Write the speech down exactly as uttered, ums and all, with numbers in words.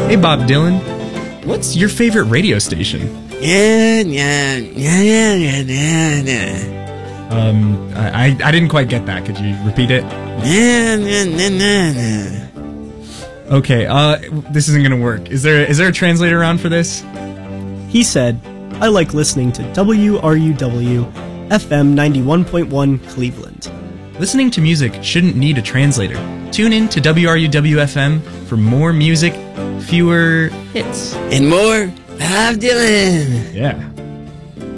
Hey, Bob Dylan. What's your favorite radio station? Yeah, yeah, yeah, yeah, yeah, yeah, yeah. Um, I, I I didn't quite get that. Could you repeat it? Yeah, yeah, yeah, yeah. Okay, uh, this isn't gonna work. Is there is there a translator around for this? He said, I like listening to W R U W F M ninety-one point one Cleveland. Listening to music shouldn't need a translator. Tune in to W R U W F M for more music, fewer hits. And more Bob Dylan. Yeah.